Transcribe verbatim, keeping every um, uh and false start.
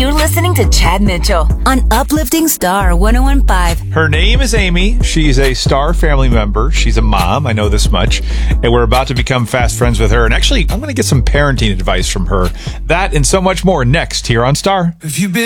You're listening to Chad Mitchell on Uplifting Star one oh one point five. Her name is Amy. She's a Star family member. She's a mom. I know this much. And we're about to become fast friends with her. And actually, I'm going to get some parenting advice from her. That and so much more next here on Star. Have you been